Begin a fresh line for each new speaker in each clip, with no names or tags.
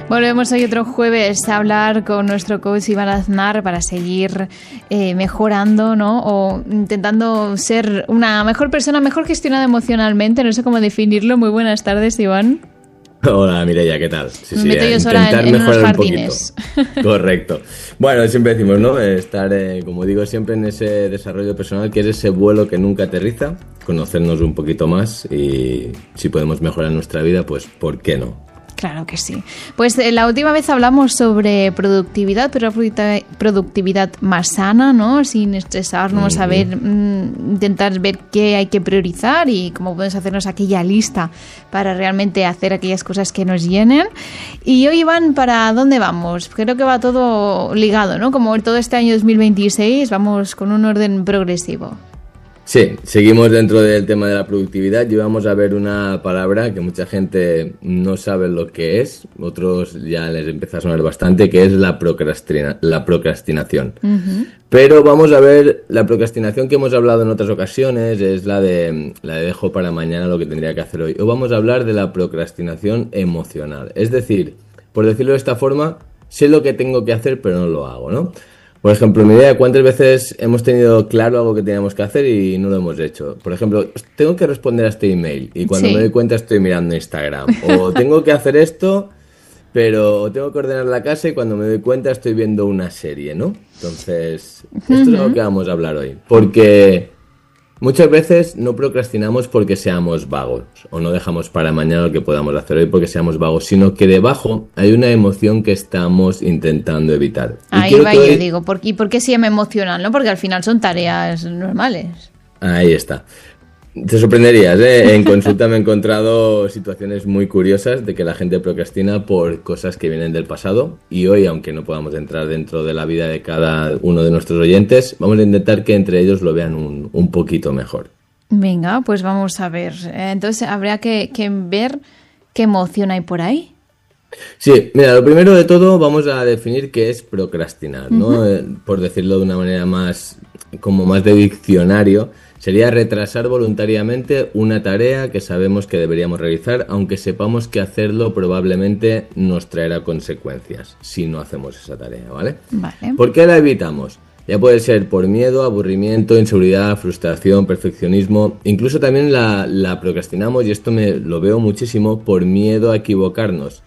Volvemos hoy otro jueves a hablar con nuestro coach Iván Aznar para seguir mejorando, ¿no? O intentando ser una mejor persona, mejor gestionada emocionalmente. No sé cómo definirlo. Muy buenas tardes, Iván.
Hola, Mireia, ¿qué tal?
Me meto yo sola en unos jardines.
Correcto. Bueno, siempre decimos, ¿no? Estar, como digo, siempre en ese desarrollo personal, que es ese vuelo que nunca aterriza, conocernos un poquito más y si podemos mejorar nuestra vida, pues ¿por qué no?
Claro que sí. Pues la última vez hablamos sobre productividad, pero productividad más sana, ¿no? Sin estresarnos, a ver, intentar ver qué hay que priorizar y cómo podemos hacernos aquella lista para realmente hacer aquellas cosas que nos llenen. Y hoy, Iván, ¿para dónde vamos? Creo que va todo ligado, ¿no? Como todo este año 2026, vamos con un orden progresivo.
Sí, seguimos dentro del tema de la productividad y vamos a ver una palabra que mucha gente no sabe lo que es, otros ya les empieza a sonar bastante, que es la procrastinación. Uh-huh. Pero vamos a ver, la procrastinación que hemos hablado en otras ocasiones es la de dejo para mañana lo que tendría que hacer hoy. Hoy vamos a hablar de la procrastinación emocional, es decir, por decirlo de esta forma, sé lo que tengo que hacer pero no lo hago, ¿no? Por ejemplo, mi idea, ¿cuántas veces hemos tenido claro algo que teníamos que hacer y no lo hemos hecho? Por ejemplo, tengo que responder a este email y cuando me doy cuenta estoy mirando Instagram. O tengo que hacer esto, pero tengo que ordenar la casa y cuando me doy cuenta estoy viendo una serie, ¿no? Entonces, esto es algo que vamos a hablar hoy. Porque muchas veces no procrastinamos porque seamos vagos o no dejamos para mañana lo que podamos hacer hoy porque seamos vagos, sino que debajo hay una emoción que estamos intentando evitar.
Ahí va, yo digo, ¿por qué se llama emocional? ¿No? Porque al final son tareas normales.
Ahí está. Te sorprenderías, ¿eh? En consulta me he encontrado situaciones muy curiosas de que la gente procrastina por cosas que vienen del pasado y hoy, aunque no podamos entrar dentro de la vida de cada uno de nuestros oyentes, vamos a intentar que entre ellos lo vean un poquito mejor.
Venga, pues vamos a ver. Entonces, habría que ver qué emoción hay por ahí.
Sí, mira, lo primero de todo vamos a definir qué es procrastinar, ¿no? Por decirlo de una manera más de diccionario, sería retrasar voluntariamente una tarea que sabemos que deberíamos realizar, aunque sepamos que hacerlo probablemente nos traerá consecuencias si no hacemos esa tarea, ¿vale?
Vale.
¿Por qué la evitamos? Ya puede ser por miedo, aburrimiento, inseguridad, frustración, perfeccionismo. Incluso también la procrastinamos, y esto lo veo muchísimo, por miedo a equivocarnos.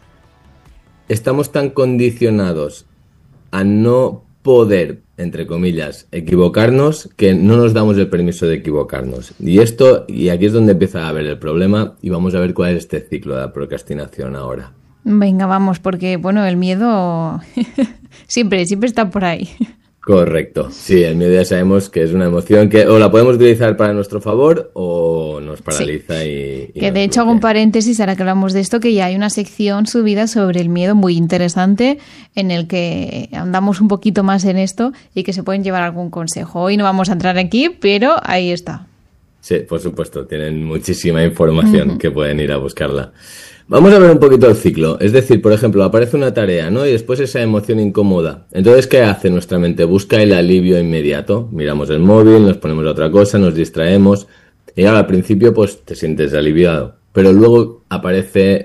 Estamos tan condicionados a no poder, entre comillas, equivocarnos, que no nos damos el permiso de equivocarnos. Y aquí es donde empieza a haber el problema, y vamos a ver cuál es este ciclo de la procrastinación ahora.
Venga, vamos, porque, bueno, el miedo siempre está por ahí.
Correcto, sí, el miedo ya sabemos que es una emoción que o la podemos utilizar para nuestro favor o nos paraliza. Sí. y
que de hecho hago un paréntesis ahora que hablamos de esto, que ya hay una sección subida sobre el miedo muy interesante en el que andamos un poquito más en esto y que se pueden llevar algún consejo. Hoy no vamos a entrar aquí, pero ahí está.
Sí, por supuesto, tienen muchísima información que pueden ir a buscarla. Vamos a ver un poquito el ciclo. Es decir, por ejemplo, aparece una tarea, ¿no? Y después esa emoción incómoda. Entonces, ¿qué hace nuestra mente? Busca el alivio inmediato. Miramos el móvil, nos ponemos a otra cosa, nos distraemos. Y ahora, al principio, pues te sientes aliviado. Pero luego aparece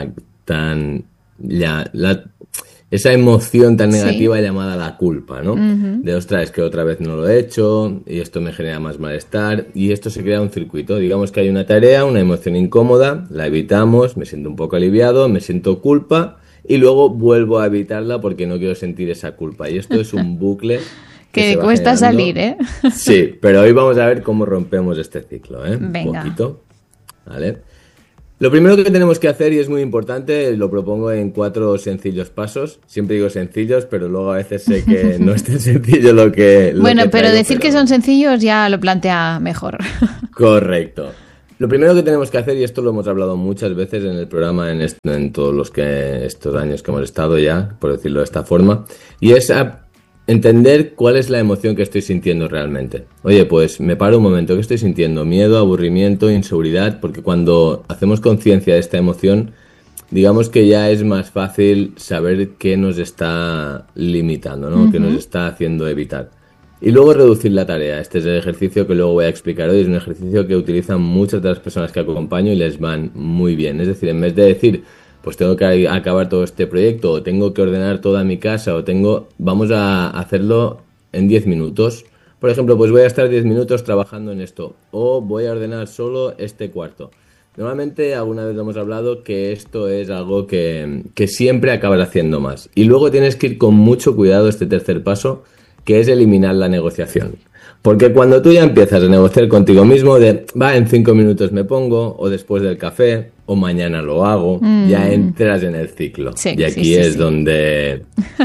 esa emoción tan negativa llamada la culpa, ¿no? De, ostras, es que otra vez no lo he hecho y esto me genera más malestar y esto se crea un circuito. Digamos que hay una tarea, una emoción incómoda, la evitamos, me siento un poco aliviado, me siento culpa y luego vuelvo a evitarla porque no quiero sentir esa culpa. Y esto es un bucle
que cuesta salir, ¿eh?
Sí, pero hoy vamos a ver cómo rompemos este ciclo, ¿eh?
Venga.
Un poquito, ¿vale? Lo primero que tenemos que hacer, y es muy importante, lo propongo en 4 sencillos pasos. Siempre digo sencillos, pero luego a veces sé que no es tan sencillo lo que
bueno, pero
traigo,
decir que son sencillos ya lo plantea mejor.
Correcto. Lo primero que tenemos que hacer, y esto lo hemos hablado muchas veces en el programa, en todos estos años que hemos estado ya, por decirlo de esta forma, y es entender cuál es la emoción que estoy sintiendo realmente. Oye, pues me paro un momento, ¿qué estoy sintiendo? Miedo, aburrimiento, inseguridad, porque cuando hacemos conciencia de esta emoción, digamos que ya es más fácil saber qué nos está limitando, ¿no? Qué nos está haciendo evitar. Y luego reducir la tarea. Este es el ejercicio que luego voy a explicar hoy. Es un ejercicio que utilizan muchas de las personas que acompaño y les van muy bien. Es decir, en vez de decir, pues tengo que acabar todo este proyecto, o tengo que ordenar toda mi casa, vamos a hacerlo en 10 minutos. Por ejemplo, pues voy a estar 10 minutos trabajando en esto, o voy a ordenar solo este cuarto. Normalmente, alguna vez hemos hablado que esto es algo que siempre acabas haciendo más. Y luego tienes que ir con mucho cuidado este tercer paso, que es eliminar la negociación. Porque cuando tú ya empiezas a negociar contigo mismo en 5 minutos me pongo, o después del café, o mañana lo hago, ya entras en el ciclo.
Sí,
y aquí es donde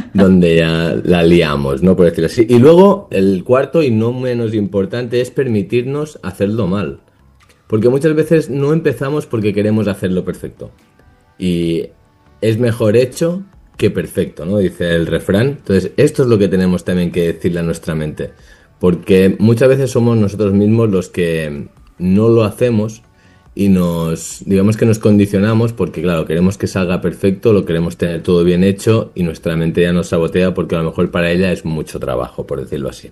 ya la liamos, ¿no? Por decirlo así. Y luego, el cuarto y no menos importante es permitirnos hacerlo mal. Porque muchas veces no empezamos porque queremos hacerlo perfecto. Y es mejor hecho que perfecto, ¿no? Dice el refrán. Entonces, esto es lo que tenemos también que decirle a nuestra mente. Porque muchas veces somos nosotros mismos los que no lo hacemos y digamos que nos condicionamos porque, claro, queremos que salga perfecto, lo queremos tener todo bien hecho y nuestra mente ya nos sabotea porque a lo mejor para ella es mucho trabajo, por decirlo así.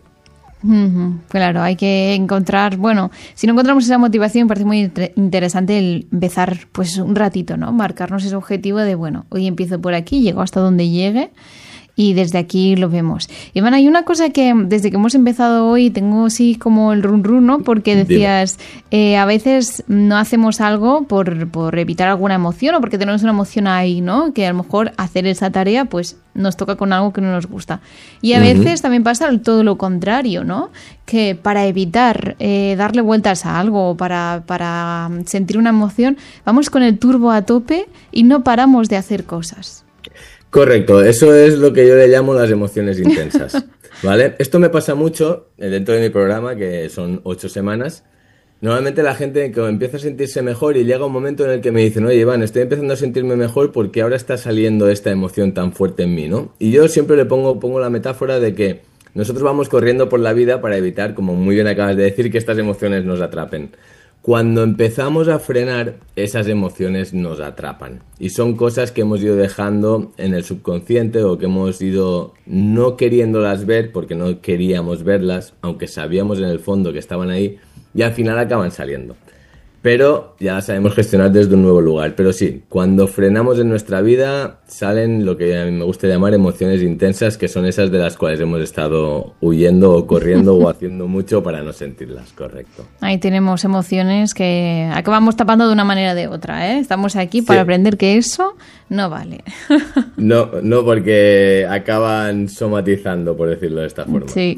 Claro, hay que encontrar, si no encontramos esa motivación, me parece muy interesante el empezar pues un ratito, ¿no? Marcarnos ese objetivo de, hoy empiezo por aquí, llego hasta donde llegue y desde aquí lo vemos. Iván, hay una cosa que desde que hemos empezado hoy tengo así como el run, ¿no? Porque decías, a veces no hacemos algo por evitar alguna emoción o porque tenemos una emoción ahí, ¿no? Que a lo mejor hacer esa tarea pues nos toca con algo que no nos gusta. Y a veces también pasa todo lo contrario, ¿no? Que para evitar darle vueltas a algo, para sentir una emoción, vamos con el turbo a tope y no paramos de hacer cosas.
Correcto, eso es lo que yo le llamo las emociones intensas, ¿vale? Esto me pasa mucho dentro de mi programa, que son 8 semanas. Normalmente la gente que empieza a sentirse mejor y llega un momento en el que me dicen, oye, Iván, estoy empezando a sentirme mejor porque ahora está saliendo esta emoción tan fuerte en mí, ¿no? Y yo siempre le pongo la metáfora de que nosotros vamos corriendo por la vida para evitar, como muy bien acabas de decir, que estas emociones nos atrapen. Cuando empezamos a frenar, esas emociones nos atrapan. Y son cosas que hemos ido dejando en el subconsciente o que hemos ido no queriéndolas ver porque no queríamos verlas, aunque sabíamos en el fondo que estaban ahí, y al final acaban saliendo. Pero ya las sabemos gestionar desde un nuevo lugar. Pero sí, cuando frenamos en nuestra vida, salen lo que a mí me gusta llamar emociones intensas, que son esas de las cuales hemos estado huyendo o corriendo o haciendo mucho para no sentirlas, correcto.
Ahí tenemos emociones que acabamos tapando de una manera o de otra, ¿eh? Estamos aquí para aprender que eso no vale.
No, porque acaban somatizando, por decirlo de esta forma.
Sí.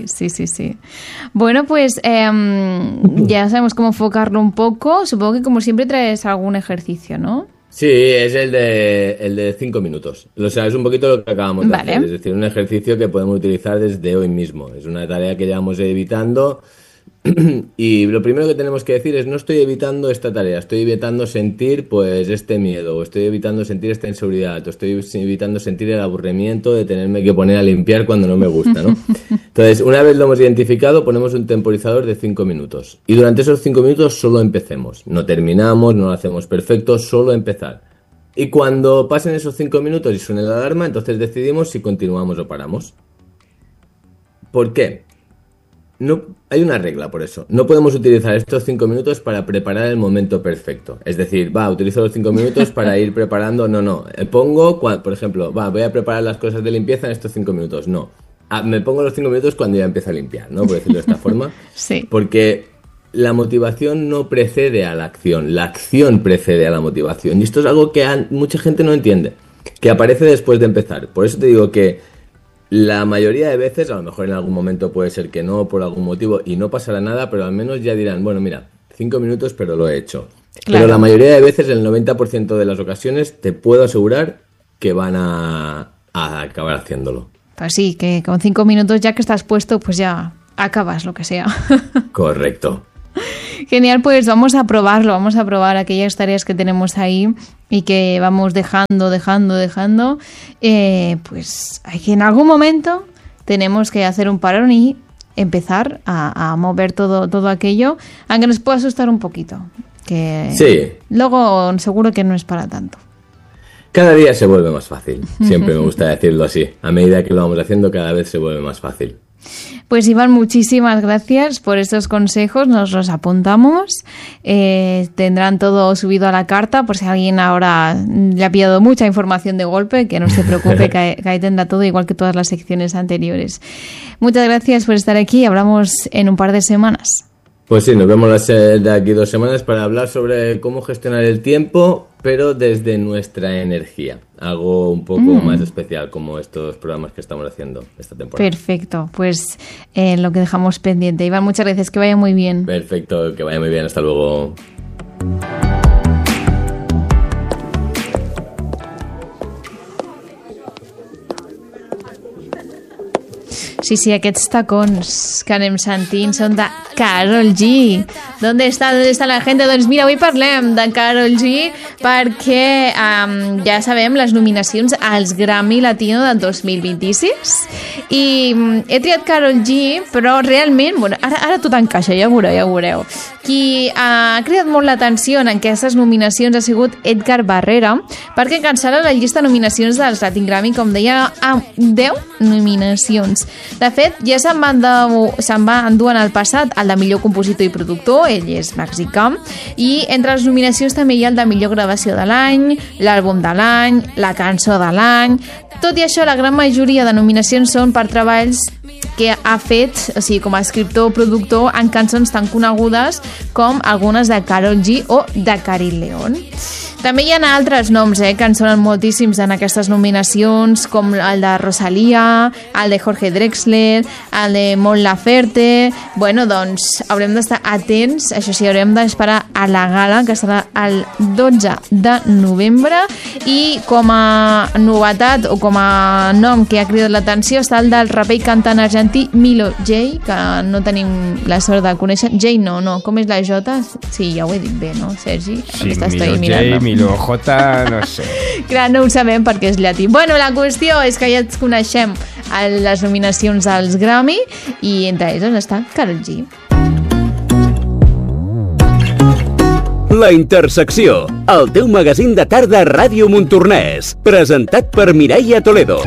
Bueno, pues ya sabemos cómo enfocarlo un poco. Supongo que como siempre traes algún ejercicio, ¿no?
Sí, es el de 5 minutos. O sea, es un poquito lo que acabamos de hacer. Es decir, un ejercicio que podemos utilizar desde hoy mismo. Es una tarea que llevamos evitando. Y lo primero que tenemos que decir es, no estoy evitando esta tarea, estoy evitando sentir pues este miedo, o estoy evitando sentir esta inseguridad, o estoy evitando sentir el aburrimiento de tenerme que poner a limpiar cuando no me gusta, ¿no? Entonces, una vez lo hemos identificado, ponemos un temporizador de 5 minutos. Y durante esos 5 minutos solo empecemos. No terminamos, no lo hacemos perfecto, solo empezar. Y cuando pasen esos 5 minutos y suene la alarma, entonces decidimos si continuamos o paramos. ¿Por qué? No, hay una regla por eso. No podemos utilizar estos 5 minutos para preparar el momento perfecto. Es decir, utilizo los 5 minutos para ir preparando. No. Por ejemplo, voy a preparar las cosas de limpieza en estos 5 minutos. No. Me pongo los 5 minutos cuando ya empiezo a limpiar, ¿no? Por decirlo de esta forma.
Sí.
Porque la motivación no precede a la acción. La acción precede a la motivación. Y esto es algo que mucha gente no entiende. Que aparece después de empezar. Por eso te digo que la mayoría de veces, a lo mejor en algún momento puede ser que no, por algún motivo, y no pasará nada, pero al menos ya dirán, bueno, mira, 5 minutos, pero lo he hecho. Claro. Pero la mayoría de veces, el 90% de las ocasiones, te puedo asegurar que van a acabar haciéndolo.
Pues sí, que con 5 minutos ya que estás puesto, pues ya acabas lo que sea.
Correcto.
Genial, pues vamos a probarlo, vamos a probar aquellas tareas que tenemos ahí y que vamos dejando, pues hay que en algún momento tenemos que hacer un parón y empezar a mover todo aquello, aunque nos pueda asustar un poquito, que
sí.
Luego seguro que no es para tanto.
Cada día se vuelve más fácil, siempre me gusta decirlo así, a medida que lo vamos haciendo cada vez se vuelve más fácil.
Pues Iván, muchísimas gracias por estos consejos, nos los apuntamos. Tendrán todo subido a la carta por si alguien ahora le ha pillado mucha información de golpe, que no se preocupe, que ahí tendrá todo igual que todas las secciones anteriores. Muchas gracias por estar aquí, hablamos en un par de semanas.
Pues sí, nos vemos de aquí 2 semanas para hablar sobre cómo gestionar el tiempo, pero desde nuestra energía. Algo un poco más especial, como estos programas que estamos haciendo esta temporada.
Perfecto, pues lo que dejamos pendiente. Iván, muchas gracias, que vaya muy bien.
Perfecto, que vaya muy bien, hasta luego.
Sí, aquests tacons que anem sentint són de Karol G. ¿Dónde está la gente? Doncs mira, avui parlem de Karol G perquè ja sabem les nominacions als Grammy Latino del 2026 i he triat Karol G, però realment, bueno, ara tot encaixa, ja veureu. Qui ha cridat molt l'atenció en aquestes nominacions ha sigut Edgar Barrera, perquè encapçala la llista de nominacions dels Latin Grammy, com deia, amb 10 nominacions. De fet, ja se'n va endur en el passat el de millor compositor i productor, ell és mexicà, i entre les nominacions també hi ha el de millor gravació de l'any, l'àlbum de l'any, la cançó de l'any. Tot i això, la gran majoria de nominacions són per treballs que ha fet, o sigui, com a escriptor o productor en cançons tan conegudes com algunes de Karol G o de Carin León. També hi ha altres noms que en sonen moltíssims en aquestes nominacions, com el de Rosalía, el de Jorge Drexler, el de Mon Laferte. Bueno, doncs haurem d'estar atents, això sí, haurem d'esperar a la gala, que serà el 12 de novembre, i com a novetat o com a nom que ha cridat l'atenció està el del raper i cantant argentí Milo J, que no tenim la sort de conèixer. J no, com és la J? Sí, ja ho he dit bé, no, Sergi?
Sí, Milo J, Milo J, no sé.
Clar, no ho sabem perquè és llatí. Bueno, la qüestió és que ja ens coneixem a les nominacions als Grammy i entre ells està Karol G.
La Intersecció, el teu magazín de tarda a Ràdio Montornès, presentat per Mireia Toledo.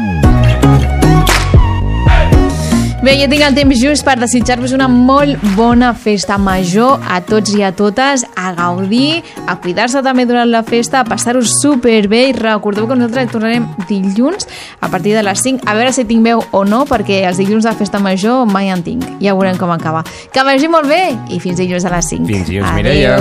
Bé, jo tinc el temps just per desitjar-vos una molt bona festa major a tots i a totes, a gaudir, a cuidar-se també durant la festa, a passar-ho superbé i recordeu que nosaltres tornarem dilluns a partir de les 5, a veure si tinc veu o no, perquè els dilluns de festa major mai en tinc, ja veurem com acaba. Que vagi molt bé i fins dilluns a les 5.
Fins dilluns, Mireia.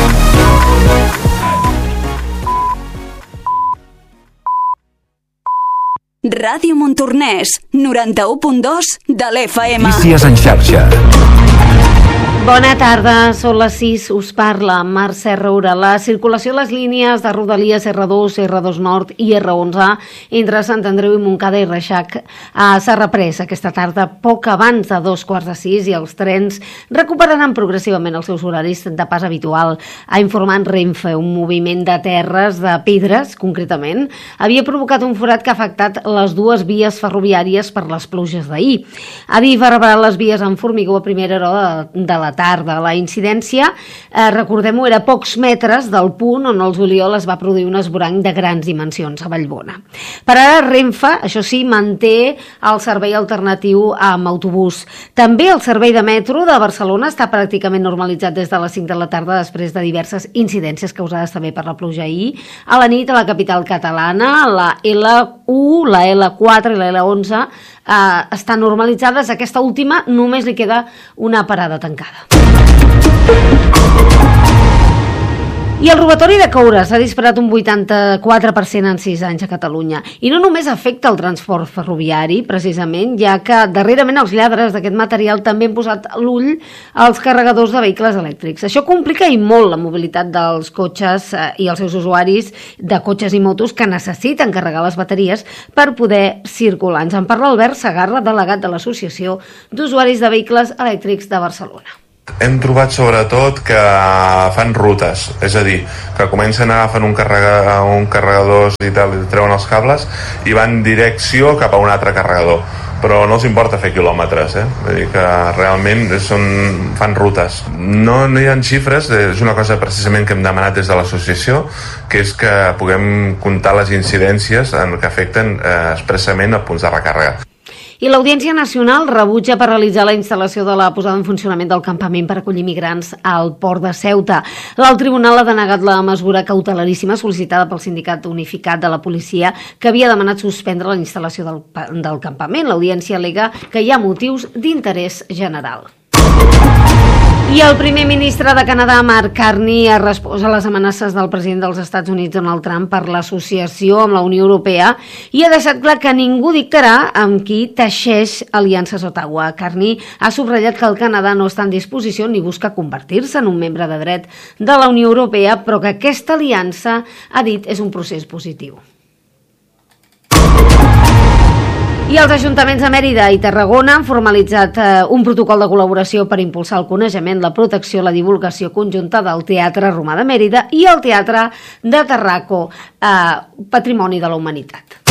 Ràdio Montornès, 91.2 de l'FM.
Notícies en xarxa.
Bona tarda, són les 6, us parla Mercè Roura. La circulació a les línies de Rodalies R2, R2 Nord i R11 entre Sant Andreu i Montcada i Reixac s'ha reprès aquesta tarda poc abans de 2:15 i els trens recuperaran progressivament els seus horaris de pas habitual. Ha informat Renfe, un moviment de terres, de pedres concretament, havia provocat un forat que ha afectat les dues vies ferroviàries per les pluges d'ahir. Havia barbarat les vies en formigó a primera hora de la tarda. La incidència, recordem-ho, era a pocs metres del punt on el juliol es va produir un esvoranc de grans dimensions a Vallbona. Per ara, Renfe, això sí, manté el servei alternatiu amb autobús. També el servei de metro de Barcelona està pràcticament normalitzat des de les 5 de la tarda després de diverses incidències causades també per la pluja ahir. A la nit, a la capital catalana, la L1, la L4 i la L11 estan normalitzades. Aquesta última només li queda una parada tancada. I el robatori de coure s'ha disparat un 84% en 6 anys a Catalunya. I no només afecta el transport ferroviari, precisament, ja que darrerament els lladres d'aquest material també han posat l'ull als carregadors de vehicles elèctrics. Això complica i molt la mobilitat dels cotxes i els seus usuaris de cotxes i motos que necessiten carregar les bateries per poder circular. Ens en parla Albert Segarra, delegat de l'Associació d'Usuaris de Vehicles Elèctrics de Barcelona.
Hem trobat sobretot que fan rutes, és a dir, que comencen agafant un carregador i tal, treuen els cables i van direcció cap a un altre carregador, però no els importa fer quilòmetres, Vull dir que realment fan rutes. No hi ha xifres, és una cosa precisament que hem demanat des de l'associació, que és que puguem comptar les incidències que afecten expressament a punts de recàrrega.
I l'Audiència Nacional rebutja paralitzar la instal·lació de la posada en funcionament del campament per acollir migrants al port de Ceuta. El tribunal ha denegat la mesura cautelaríssima sol·licitada pel Sindicat Unificat de la Policia, que havia demanat suspendre la instal·lació del campament. L'Audiència al·lega que hi ha motius d'interès general. I el primer ministre de Canadà, Mark Carney, ha respost a les amenaces del president dels Estats Units, Donald Trump, per l'associació amb la Unió Europea i ha deixat clar que ningú dictarà amb qui teixeix aliances a Ottawa. Carney ha subratllat que el Canadà no està en disposició ni busca convertir-se en un membre de dret de la Unió Europea, però que aquesta aliança, ha dit, és un procés positiu. I els ajuntaments de Mèrida i Tarragona han formalitzat un protocol de col·laboració per impulsar el coneixement, la protecció, la divulgació conjunta del Teatre Romà de Mèrida i el Teatre de Tarraco, Patrimoni de la Humanitat.